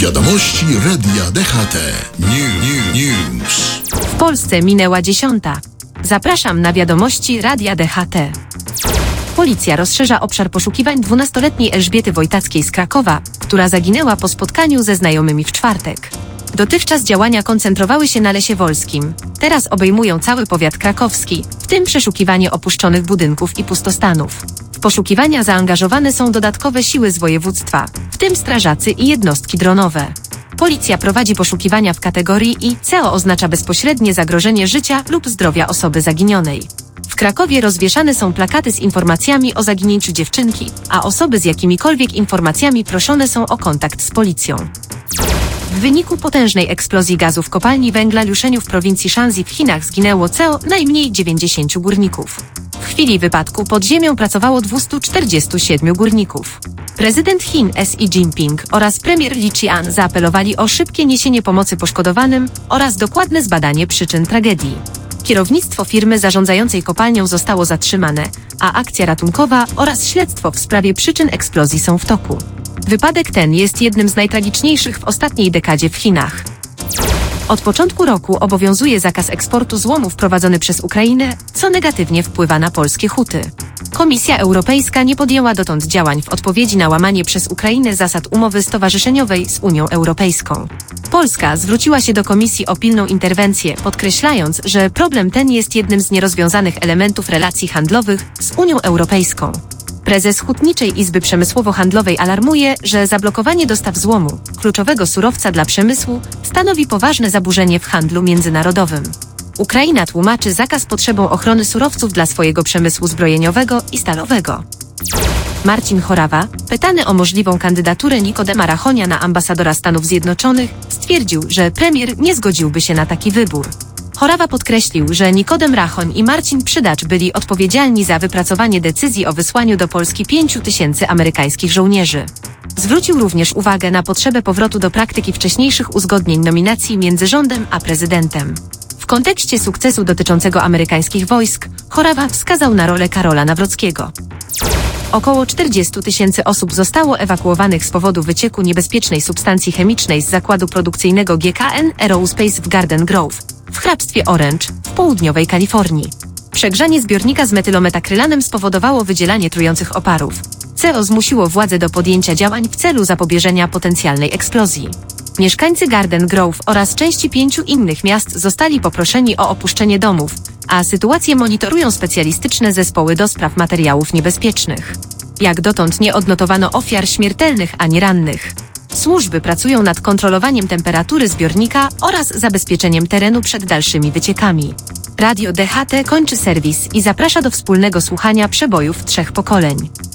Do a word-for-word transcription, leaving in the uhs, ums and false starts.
Wiadomości Radia D H T. New, new, news. W Polsce minęła dziesiąta. Zapraszam na wiadomości Radia D H T. Policja rozszerza obszar poszukiwań dwunastoletniej Elżbiety Wojtackiej z Krakowa, która zaginęła po spotkaniu ze znajomymi w czwartek. Dotychczas działania koncentrowały się na Lesie Wolskim. Teraz obejmują cały powiat krakowski, w tym przeszukiwanie opuszczonych budynków i pustostanów. W poszukiwania zaangażowane są dodatkowe siły z województwa, w tym strażacy i jednostki dronowe. Policja prowadzi poszukiwania w kategorii I, co oznacza bezpośrednie zagrożenie życia lub zdrowia osoby zaginionej. W Krakowie rozwieszane są plakaty z informacjami o zaginięciu dziewczynki, a osoby z jakimikolwiek informacjami proszone są o kontakt z policją. W wyniku potężnej eksplozji gazu w kopalni węgla Liusheniu w prowincji Shanxi w Chinach zginęło co najmniej dziewięćdziesięciu górników. W chwili wypadku pod ziemią pracowało dwieście czterdziestu siedmiu górników. Prezydent Chin Xi Jinping oraz premier Li Qian zaapelowali o szybkie niesienie pomocy poszkodowanym oraz dokładne zbadanie przyczyn tragedii. Kierownictwo firmy zarządzającej kopalnią zostało zatrzymane, a akcja ratunkowa oraz śledztwo w sprawie przyczyn eksplozji są w toku. Wypadek ten jest jednym z najtragiczniejszych w ostatniej dekadzie w Chinach. Od początku roku obowiązuje zakaz eksportu złomu wprowadzony przez Ukrainę, co negatywnie wpływa na polskie huty. Komisja Europejska nie podjęła dotąd działań w odpowiedzi na łamanie przez Ukrainę zasad umowy stowarzyszeniowej z Unią Europejską. Polska zwróciła się do Komisji o pilną interwencję, podkreślając, że problem ten jest jednym z nierozwiązanych elementów relacji handlowych z Unią Europejską. Prezes Hutniczej Izby Przemysłowo-Handlowej alarmuje, że zablokowanie dostaw złomu, kluczowego surowca dla przemysłu, stanowi poważne zaburzenie w handlu międzynarodowym. Ukraina tłumaczy zakaz potrzebą ochrony surowców dla swojego przemysłu zbrojeniowego i stalowego. Marcin Chorawa, pytany o możliwą kandydaturę Nikodema Rachonia na ambasadora Stanów Zjednoczonych, stwierdził, że premier nie zgodziłby się na taki wybór. Chorawa podkreślił, że Nikodem Rachoń i Marcin Przydacz byli odpowiedzialni za wypracowanie decyzji o wysłaniu do Polski pięciu tysięcy amerykańskich żołnierzy. Zwrócił również uwagę na potrzebę powrotu do praktyki wcześniejszych uzgodnień nominacji między rządem a prezydentem. W kontekście sukcesu dotyczącego amerykańskich wojsk, Chorawa wskazał na rolę Karola Nawrockiego. Około czterdziestu tysięcy osób zostało ewakuowanych z powodu wycieku niebezpiecznej substancji chemicznej z zakładu produkcyjnego G K N Aerospace w Garden Grove, w hrabstwie Orange, w południowej Kalifornii. Przegrzanie zbiornika z metylometakrylanem spowodowało wydzielanie trujących oparów, co zmusiło władze do podjęcia działań w celu zapobieżenia potencjalnej eksplozji. Mieszkańcy Garden Grove oraz części pięciu innych miast zostali poproszeni o opuszczenie domów, a sytuację monitorują specjalistyczne zespoły do spraw materiałów niebezpiecznych. Jak dotąd nie odnotowano ofiar śmiertelnych ani rannych. Służby pracują nad kontrolowaniem temperatury zbiornika oraz zabezpieczeniem terenu przed dalszymi wyciekami. Radio D H T kończy serwis i zaprasza do wspólnego słuchania przebojów trzech pokoleń.